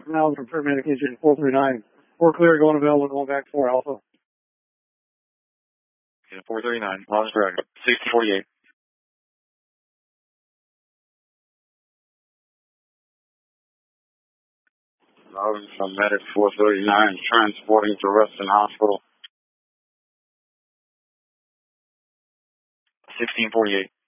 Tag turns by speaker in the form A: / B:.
A: miles from paramedic engine 439. 4 clear, going available, going back 4 Alpha.
B: Yeah, 439, miles correct. 6048.
C: Logan from Medic 439, transporting to Ruston Hospital.
B: 1648.